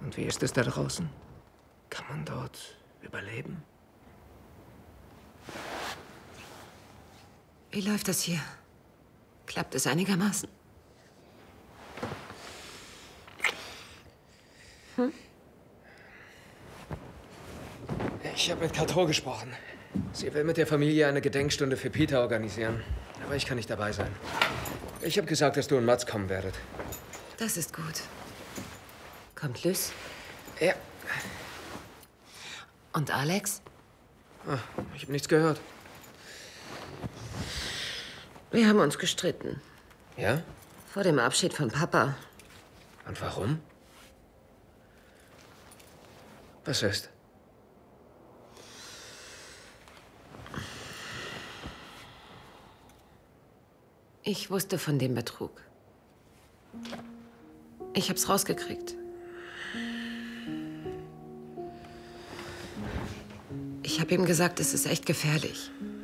Und wie ist es da draußen? Kann man dort überleben? Wie läuft das hier? Klappt es einigermaßen? Ich habe mit Kato gesprochen. Sie will mit der Familie eine Gedenkstunde für Peter organisieren. Aber ich kann nicht dabei sein. Ich habe gesagt, dass du und Mats kommen werdet. Das ist gut. Kommt Lys? Ja. Und Alex? Ich habe nichts gehört. Wir haben uns gestritten. Ja? Vor dem Abschied von Papa. Und warum? Was ist? Ich wusste von dem Betrug. Ich hab's rausgekriegt. Ich habe ihm gesagt, es ist echt gefährlich.